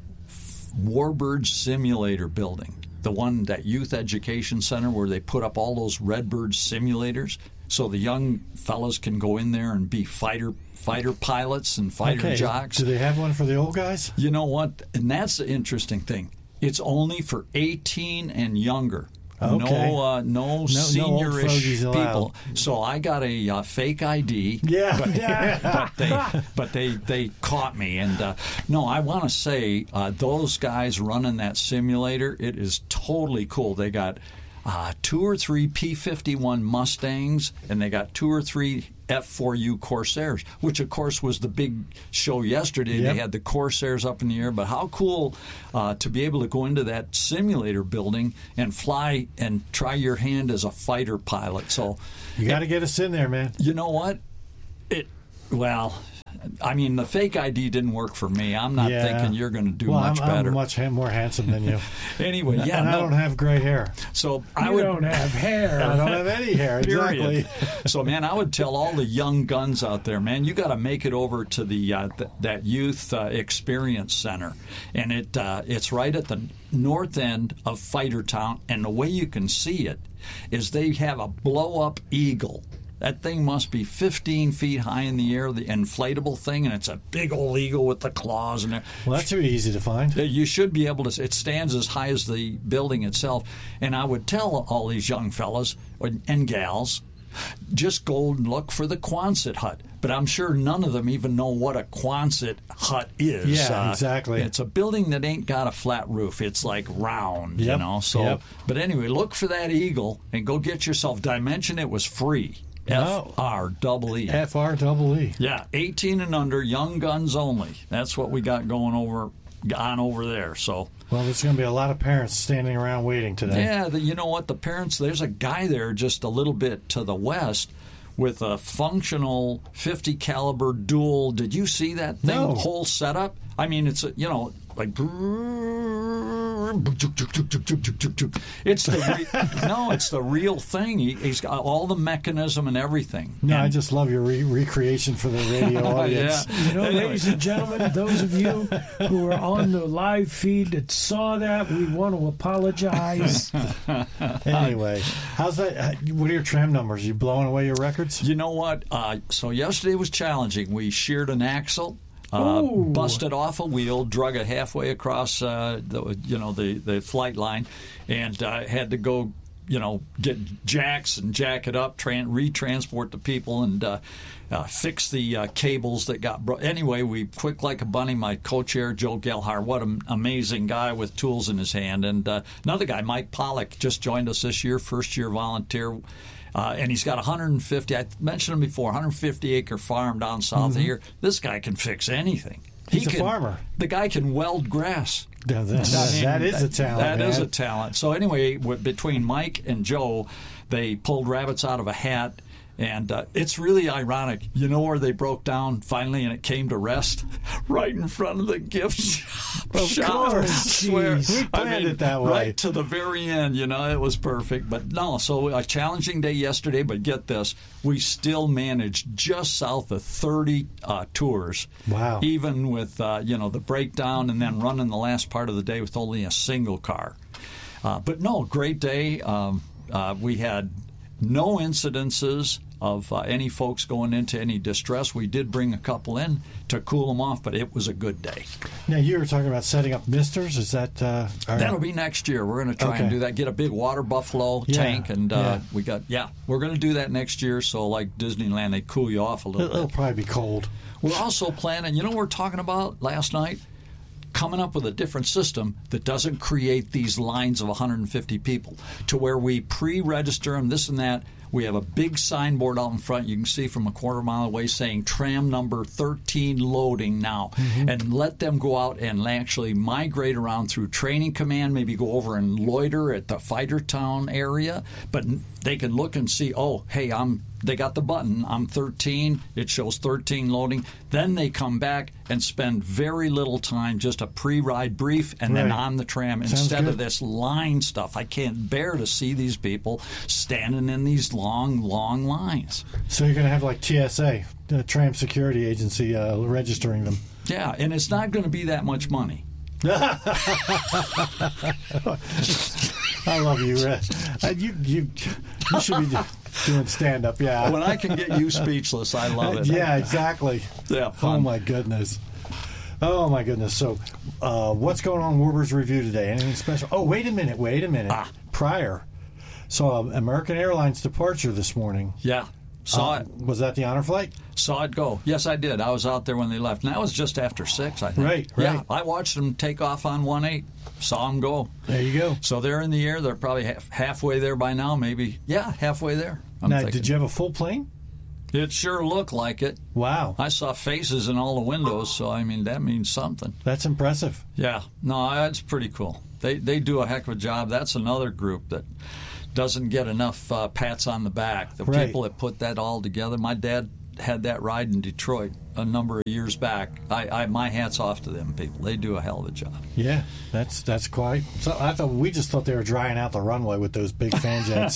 Warbird Simulator building, the one, that Youth Education Center where they put up all those Redbird simulators, so the young fellas can go in there and be fighter pilots and fighter jocks. Do they have one for the old guys? You know what? And that's the interesting thing. It's only for 18 and younger. Okay. No senior-ish no people. So I got a fake ID. Yeah. But they caught me. And no, I want to say those guys running that simulator, it is totally cool. They got 2 or 3 P-51 Mustangs, and they got 2 or 3 F-4U Corsairs, which, of course, was the big show yesterday. Yep. They had the Corsairs up in the air. But how cool to be able to go into that simulator building and fly and try your hand as a fighter pilot. So you got to get us in there, man. You know what? I mean, the fake ID didn't work for me. I'm not thinking you're going to do much better. I'm much more handsome than you. Anyway, and I don't have gray hair. So you don't have hair. I don't have any hair. Exactly. So, man, I would tell all the young guns out there, man, you got to make it over to the that youth experience center, and it's right at the north end of Fighter Town. And the way you can see it is they have a blow-up Eagle. That thing must be 15 feet high in the air, the inflatable thing, and it's a big old eagle with the claws. Well, that should be easy to find. You should be able to. It stands as high as the building itself. And I would tell all these young fellas and gals, just go and look for the Quonset hut. But I'm sure none of them even know what a Quonset hut is. Yeah, exactly. It's a building that ain't got a flat roof. It's like round, you know. So, But anyway, look for that eagle and go get yourself. Dimension, it was free. F-R-E-E. F-R-E-E. Yeah, 18 and under, young guns only. That's what we got going on over there. So, well, there's going to be a lot of parents standing around waiting today. Yeah, you know what? The parents, there's a guy there just a little bit to the west with a functional 50 caliber dual. Did you see that thing? No. Whole setup? I mean, it's like it's the real thing. He's got all the mechanism and everything. No, I just love your recreation for the radio audience. Yeah. You know, ladies and gentlemen, those of you who are on the live feed that saw that, we want to apologize. Anyway, how's that? What are your tram numbers? Are you blowing away your records? You know what? So yesterday was challenging. We sheared an axle. Busted off a wheel, drug it halfway across the flight line, and had to go get jacks and jack it up, retransport the people, and fix the cables that got broke. Anyway, we quick like a bunny. My co-chair, Joe Gelhar, what an amazing guy with tools in his hand. And another guy, Mike Pollock, just joined us this year, first-year volunteer. And he's got 150, I mentioned him before, 150-acre farm down south of here. This guy can fix anything. He's a farmer. The guy can weld grass. That is a talent. That is a talent. So anyway, between Mike and Joe, they pulled rabbits out of a hat. And it's really ironic. You know where they broke down finally and it came to rest? Right in front of the gift shop. Of course. We planned it that way. Right to the very end, it was perfect. But no, so a challenging day yesterday, but get this. We still managed just south of 30 tours. Wow. Even with, the breakdown and then running the last part of the day with only a single car. But no, great day. We had no incidences of any folks going into any distress. We did bring a couple in to cool them off, but it was a good day. Now, you were talking about setting up misters. Is that... That'll be next year. We're going to try and do that. Get a big water buffalo tank, and we're going to do that next year. So like Disneyland, they cool you off a little bit. It'll probably be cold. We're also planning, what we're talking about last night? Coming up with a different system that doesn't create these lines of 150 people, to where we pre-register them, this and that. We have a big signboard out in front you can see from a quarter mile away saying tram number 13 loading now. Mm-hmm. And let them go out and actually migrate around through training command, maybe go over and loiter at the Fighter Town area. But they can look and see, oh, hey, they got the button. I'm 13. It shows 13 loading. Then they come back and spend very little time, just a pre-ride brief, and then on the tram instead of this line stuff. I can't bear to see these people standing in these long lines. So you're going to have like TSA, the Tram Security Agency, registering them. Yeah, and it's not going to be that much money. I love you, Red. You should be. Doing stand-up, yeah. When I can get you speechless, I love it. Yeah, exactly. Yeah, fun. Oh, my goodness. So, what's going on in Warburg's Review today? Anything special? Oh, wait a minute. Prior. Saw American Airlines departure this morning. Yeah. Saw it. Was that the honor flight? Saw it go. Yes, I did. I was out there when they left. And that was just after 6, I think. Right. Yeah, I watched them take off on 18. Saw them go. There you go. So they're in the air. They're probably halfway there by now, maybe. Yeah, halfway there. Now, did you have a full plane? It sure looked like it. Wow. I saw faces in all the windows, so, I mean, that means something. That's impressive. Yeah. No, that's pretty cool. They do a heck of a job. That's another group that doesn't get enough pats on the back. The people that put that all together. My dad had that ride in Detroit a number of years back. My hat's off to them people. They do a hell of a job. Yeah, that's quite. So we just thought they were drying out the runway with those big fan jets.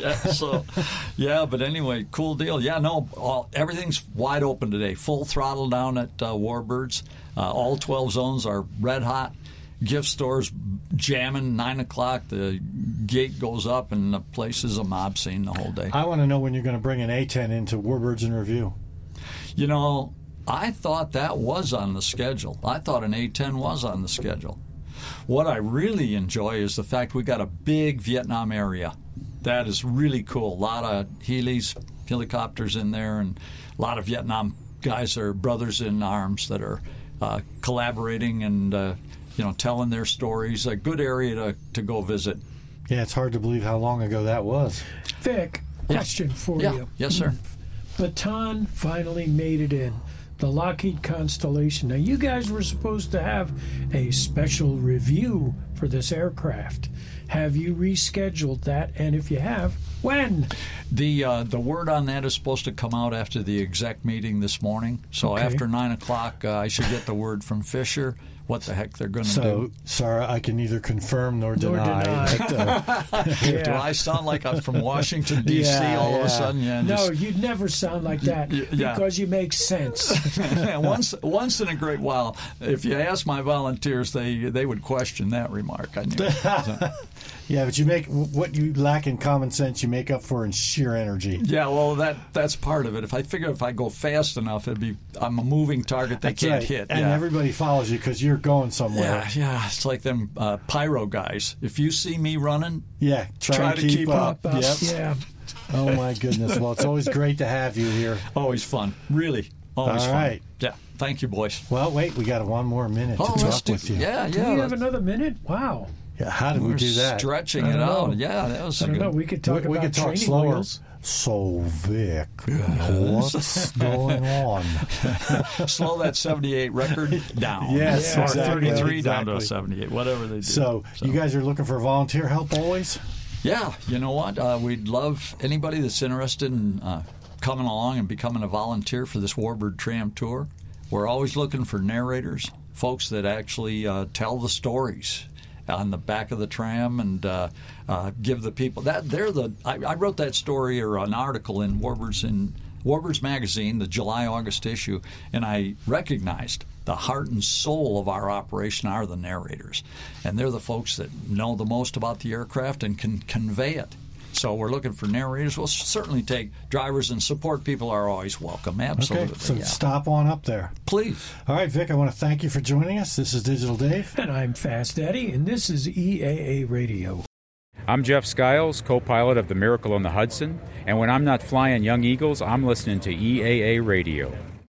But anyway, cool deal. Yeah, no, everything's wide open today. Full throttle down at Warbirds. All 12 zones are red hot. Gift stores jamming. 9 o'clock, the gate goes up, and the place is a mob scene the whole day. I want to know when you're going to bring an A-10 into Warburg's in Review. You know, I thought that was on the schedule. I thought an A-10 was on the schedule. What I really enjoy is the fact we got a big Vietnam area. That is really cool. A lot of helicopters in there, and a lot of Vietnam guys are brothers in arms that are collaborating and telling their stories. A good area to go visit. Yeah, it's hard to believe how long ago that was. Vic, question for you. Yes, sir. Baton finally made it in. The Lockheed Constellation. Now, you guys were supposed to have a special review for this aircraft. Have you rescheduled that? And if you have, when? The word on that is supposed to come out after the exec meeting this morning. So after 9 o'clock, I should get the word from Fisher what the heck they're going to do. So, Sarah, I can neither confirm nor deny. Do I sound like I'm from Washington, D.C. all of a sudden? Yeah, no, you'd never sound like that because you make sense. Once in a great while, if you ask my volunteers, they would question that remark. I knew. Yeah, but you make what you lack in common sense, you make up for in sheer energy. Yeah, well, that's part of it. If I go fast enough, I'm a moving target they can't hit. And everybody follows you because you're going somewhere. Yeah, it's like them pyro guys. If you see me running, try to keep up. Yep. Yeah. Oh my goodness! Well, it's always great to have you here. Always fun, really. Always fun. All right. Yeah. Thank you, boys. Well, wait, we got one more minute to talk with you. Yeah. Do we have another minute? Wow. Yeah, how did we do that? Stretching it out. Yeah, that was I don't know. We could talk about training slower. wheels. So, Vic, what's going on? Slow that 78 record down. Yes, or 33 down to a 78, whatever they do. So, you guys are looking for volunteer help always? Yeah, you know what? We'd love anybody that's interested in coming along and becoming a volunteer for this Warbird Tram Tour. We're always looking for narrators, folks that actually tell the stories on the back of the tram and give the people that I wrote that story or an article in Warbirds Magazine, the July-August issue, and I recognized the heart and soul of our operation are the narrators, and they're the folks that know the most about the aircraft and can convey it. So we're looking for narrators. We'll certainly take drivers, and support people are always welcome. Absolutely. Okay, so stop on up there. Please. All right, Vic, I want to thank you for joining us. This is Digital Dave. And I'm Fast Eddie, and this is EAA Radio. I'm Jeff Skiles, co-pilot of the Miracle on the Hudson, and when I'm not flying Young Eagles, I'm listening to EAA Radio.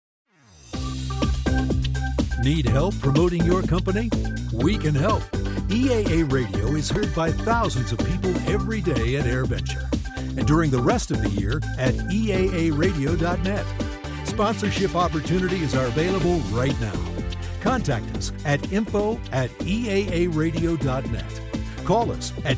Need help promoting your company? We can help. EAA Radio is heard by thousands of people every day at AirVenture, and during the rest of the year at EAAradio.net. Sponsorship opportunities are available right now. Contact us at info@EAAradio.net. Call us at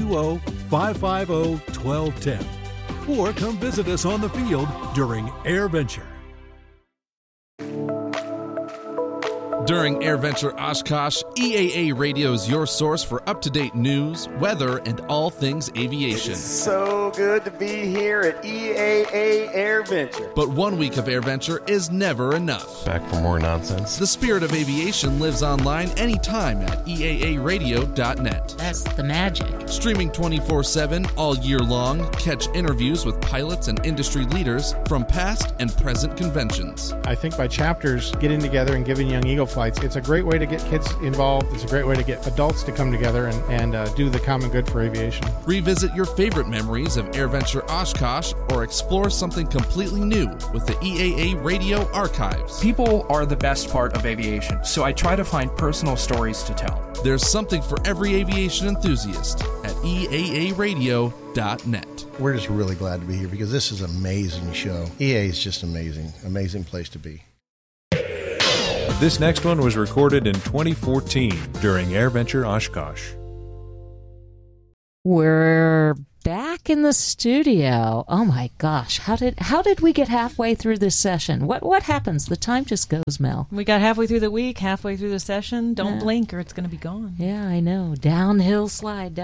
920-550-1210, or come visit us on the field during AirVenture. During AirVenture Oshkosh, EAA Radio is your source for up-to-date news, weather, and all things aviation. So good to be here at EAA AirVenture. But 1 week of AirVenture is never enough. Back for more nonsense. The spirit of aviation lives online anytime at EAAradio.net. That's the magic. Streaming 24/7 all year long, catch interviews with pilots and industry leaders from past and present conventions. I think by chapters getting together and giving Young Eagle flights, it's a great way to get kids involved. It's a great way to get adults to come together and do the common good for aviation. Revisit your favorite memories of AirVenture Oshkosh or explore something completely new with the EAA Radio Archives. People are the best part of aviation, so I try to find personal stories to tell. There's something for every aviation enthusiast at EAAradio.net. We're just really glad to be here because this is an amazing show. EA is just amazing. Amazing place to be. This next one was recorded in 2014 during AirVenture Oshkosh. We're back in the studio. Oh my gosh, how did we get halfway through this session? What happens? The time just goes, Mel. We got halfway through the week, halfway through the session. Don't blink or it's going to be gone. Yeah, I know. Downhill slide.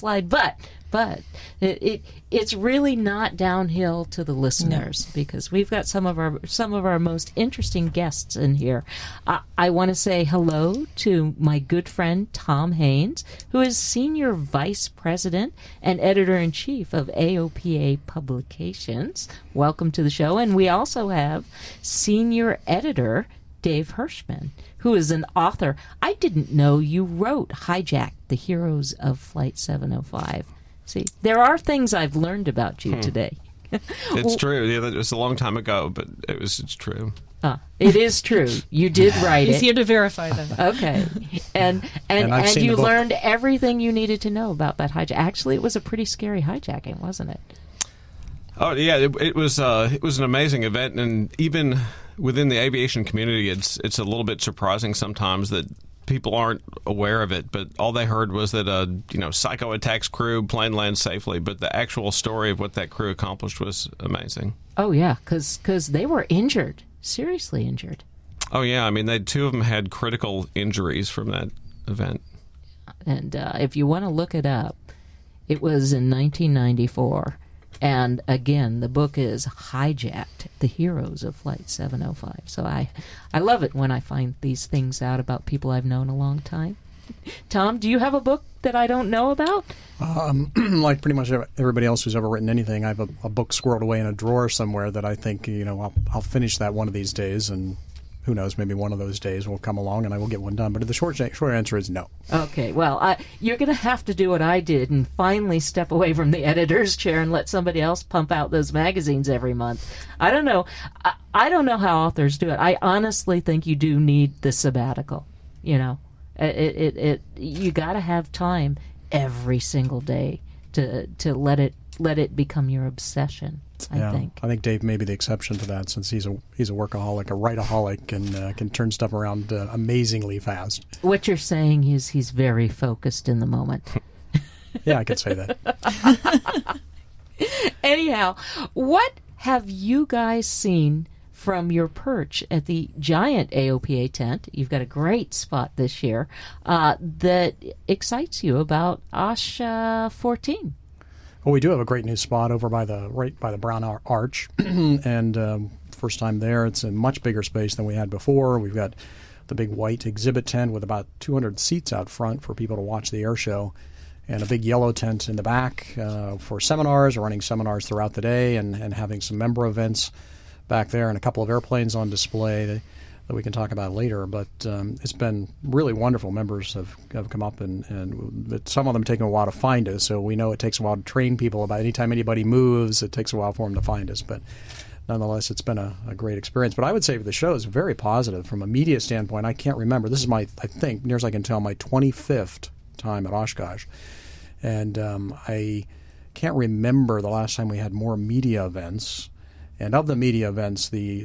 But it's really not downhill to the listeners because we've got some of our most interesting guests in here. I want to say hello to my good friend Tom Haynes, who is Senior Vice President and Editor-in-Chief of AOPA Publications. Welcome to the show. And we also have Senior Editor Dave Hirschman, who is an author. I didn't know you wrote Hijack, The Heroes of Flight 705. See, there are things I've learned about you today. It's true. Yeah, it was a long time ago, but it's true. It is true. You did write He's it. here to verify that. Okay. And you learned everything you needed to know about that hijack. Actually, it was a pretty scary hijacking, wasn't it? Oh yeah, it was an amazing event, and even within the aviation community, it's a little bit surprising sometimes that people aren't aware of it, but all they heard was that Psycho Attack's crew plane lands safely, but the actual story of what that crew accomplished was amazing. Oh yeah, because they were injured, seriously injured. Oh yeah, I mean, two of them had critical injuries from that event. And if you want to look it up, it was in 1994. And again, the book is Hijacked, The Heroes of Flight 705. So I love it when I find these things out about people I've known a long time. Tom, do you have a book that I don't know about? Like pretty much everybody else who's ever written anything, I have a book squirreled away in a drawer somewhere that I think, I'll finish that one of these days, and who knows, maybe one of those days will come along and I will get one done. But the short answer is no. Okay, well, you're going to have to do what I did and finally step away from the editor's chair and let somebody else pump out those magazines every month. I don't know. I don't know how authors do it. I honestly think you do need the sabbatical. You got to have time every single day to let it become your obsession. I think Dave may be the exception to that, since he's a workaholic, a writeaholic, and can turn stuff around amazingly fast. What you're saying is he's very focused in the moment. Yeah, I could say that. Anyhow, what have you guys seen from your perch at the giant AOPA tent? You've got a great spot this year that excites you about Osh 14. Well, we do have a great new spot over by the Brown Arch, and first time there. It's a much bigger space than we had before. We've got the big white exhibit tent with about 200 seats out front for people to watch the air show, and a big yellow tent in the back for seminars. We're running seminars throughout the day and having some member events back there, and a couple of airplanes on display that we can talk about later. But it's been really wonderful. Members have come up, and some of them taking a while to find us, so we know it takes a while to train people about anytime anybody moves, it takes a while for them to find us. But nonetheless, it's been a great experience. But I would say the show is very positive from a media standpoint. I can't remember. This is I think, near as I can tell, my 25th time at Oshkosh. And I can't remember the last time we had more media events. And of the media events, the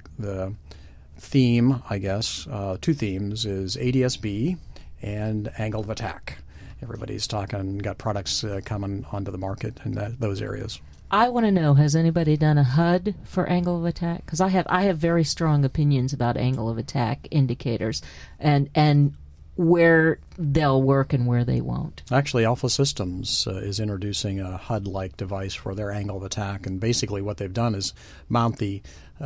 theme, I guess, two themes, is ADS-B and angle of attack. Everybody's got products coming onto the market in those areas. I want to know, has anybody done a HUD for angle of attack? Because I have very strong opinions about angle of attack indicators and where they'll work and where they won't. Actually, Alpha Systems is introducing a HUD-like device for their angle of attack, and basically what they've done is mount the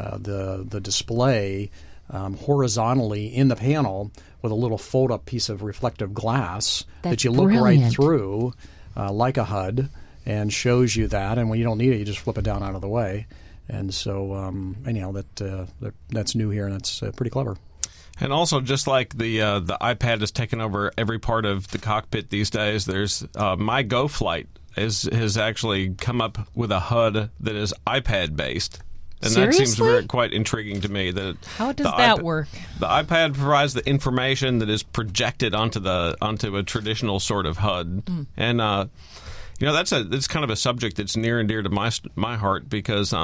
display horizontally in the panel with a little fold-up piece of reflective glass that you look right through, like a HUD, and shows you that. And when you don't need it, you just flip it down out of the way. And so, that's new here, and that's pretty clever. And also, just like the iPad has taken over every part of the cockpit these days, there's My Go Flight has actually come up with a HUD that is iPad-based. And Seriously? That seems quite intriguing to me. How does that work? The iPad provides the information that is projected onto a traditional sort of HUD. And that's kind of a subject that's near and dear to my heart, because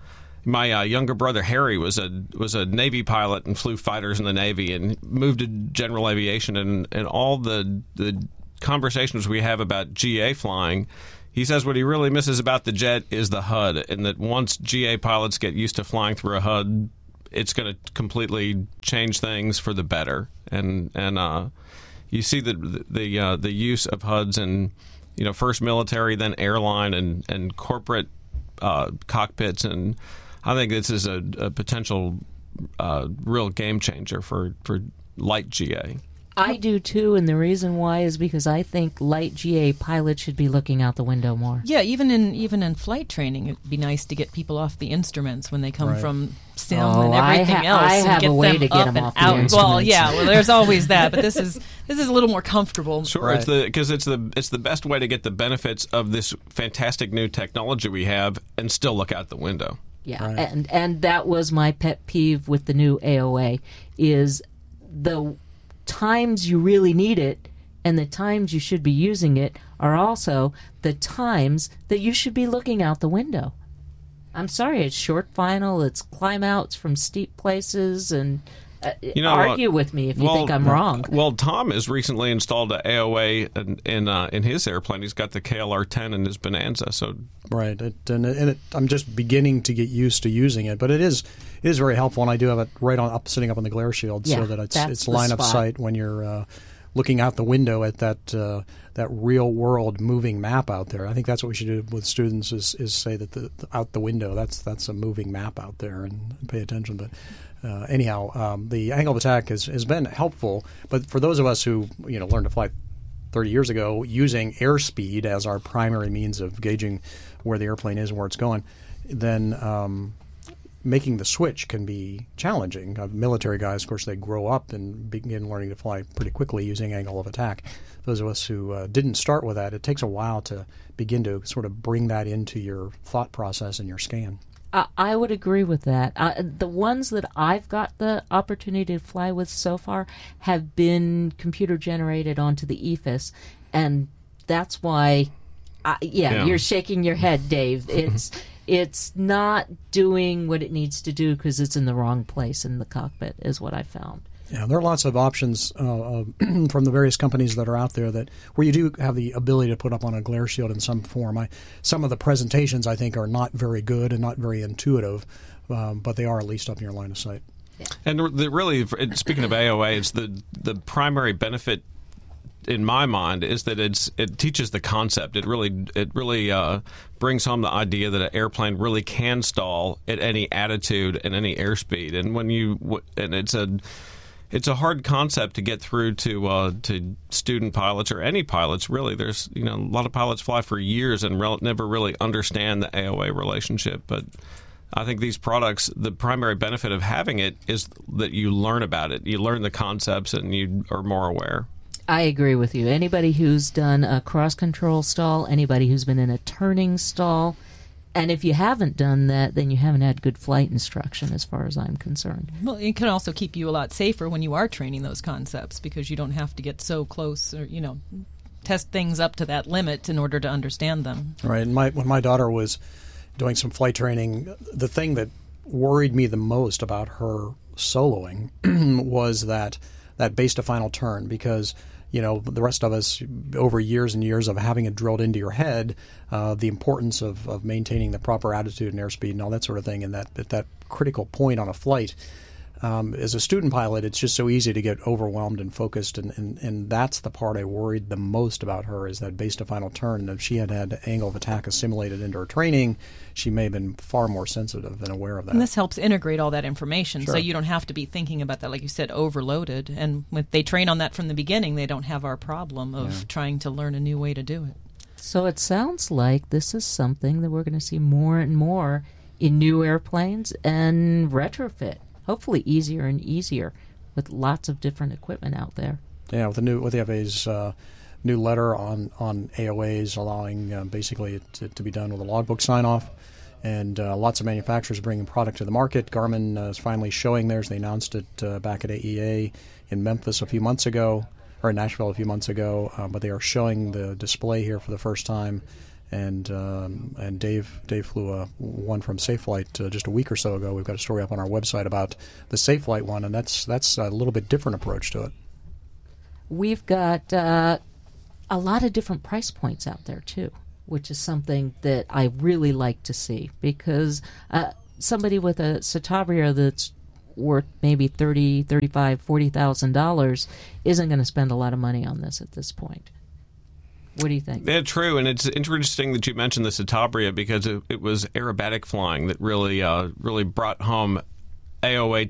my younger brother Harry was a Navy pilot and flew fighters in the Navy and moved to general aviation, and all the conversations we have about GA flying, he says what he really misses about the jet is the HUD, and that once GA pilots get used to flying through a HUD, it's going to completely change things for the better. And you see the use of HUDs in first military, then airline, and corporate cockpits, and I think this is a potential real game changer for light GA. I do too, and the reason why is because I think light GA pilots should be looking out the window more. Yeah, even in flight training, it'd be nice to get people off the instruments when they come from sim and everything else. I have and a way to get them off the instruments. Well, yeah, there's always that, but this is a little more comfortable. Sure, right. Because it's the best way to get the benefits of this fantastic new technology we have and still look out the window. Yeah, right. and that was my pet peeve with the new AOA, is the times you really need it and the times you should be using it are also the times that you should be looking out the window. I'm sorry, it's short final, it's climb outs from steep places, and argue with me if you think I'm wrong. Well, Tom has recently installed an AOA in his airplane. He's got the KLR-10 in his Bonanza. So right, I'm just beginning to get used to using it, but it is very helpful, and I do have it right on sitting up on the glare shield, so that it's line of sight when you're looking out the window at that real world moving map out there. I think that's what we should do with students is say that out the window that's a moving map out there, and pay attention. But anyhow, the angle of attack has been helpful, but for those of us who learned to fly 30 years ago using airspeed as our primary means of gauging where the airplane is and where it's going, then making the switch can be challenging. Military guys, of course, they grow up and begin learning to fly pretty quickly using angle of attack. Those of us who didn't start with that, it takes a while to begin to sort of bring that into your thought process and your scan. I would agree with that. The ones that I've got the opportunity to fly with so far have been computer generated onto the EFIS, and that's why, you're shaking your head, Dave. It's not doing what it needs to do because it's in the wrong place in the cockpit, is what I found. Yeah, there are lots of options from the various companies that are out there where you do have the ability to put up on a glare shield in some form. Some of the presentations, I think, are not very good and not very intuitive, but they are at least up in your line of sight. Yeah. And really, speaking of AOA, it's the primary benefit in my mind is that it teaches the concept. It really brings home the idea that an airplane really can stall at any attitude and any airspeed. And it's a hard concept to get through to student pilots or any pilots. Really, there's a lot of pilots fly for years and never really understand the AOA relationship. But I think these products, the primary benefit of having it is that you learn about it. You learn the concepts and you are more aware. I agree with you. Anybody who's done a cross-control stall, anybody who's been in a turning stall, and if you haven't done that, then you haven't had good flight instruction as far as I'm concerned. Well, it can also keep you a lot safer when you are training those concepts because you don't have to get so close or, test things up to that limit in order to understand them. Right. And when my daughter was doing some flight training, the thing that worried me the most about her soloing was that that base to final turn, because the rest of us, over years and years of having it drilled into your head, the importance of maintaining the proper attitude and airspeed and all that sort of thing, and that critical point on a flight. As a student pilot, it's just so easy to get overwhelmed and focused, and that's the part I worried the most about her, is that base to final turn. And if she had angle of attack assimilated into her training, she may have been far more sensitive and aware of that. And this helps integrate all that information, Sure. so you don't have to be thinking about that, like you said, overloaded. And when they train on that from the beginning, they don't have our problem of trying to learn a new way to do it. So it sounds like this is something that we're going to see more and more in new airplanes and retrofit. Hopefully easier and easier with lots of different equipment out there. Yeah, with the FAA's new letter on AOAs allowing basically it to be done with a logbook sign-off, and lots of manufacturers bringing product to the market. Garmin is finally showing theirs. They announced it back at AEA in Memphis a few months ago, or in Nashville a few months ago, but they are showing the display here for the first time. And Dave flew one from SafeFlight just a week or so ago. We've got a story up on our website about the SafeFlight one, and that's a little bit different approach to it. We've got a lot of different price points out there too, which is something that I really like to see, because somebody with a Citabria that's worth maybe $30,000, $35,000, $40,000 isn't going to spend a lot of money on this at this point. What do you think? Yeah, true, and it's interesting that you mentioned the Citabria, because it was aerobatic flying that really brought home AOA